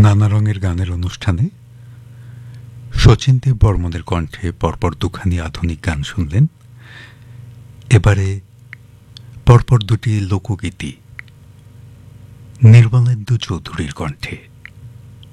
নানা রঙের গানের অনুষ্ঠানে শচীন দেব বর্মনের কণ্ঠে পরপর দুখানি আধুনিক গান শুনলেন। এবারে পরপর দুটি লোকগীতি নির্মলেন্দু চৌধুরীর কণ্ঠে।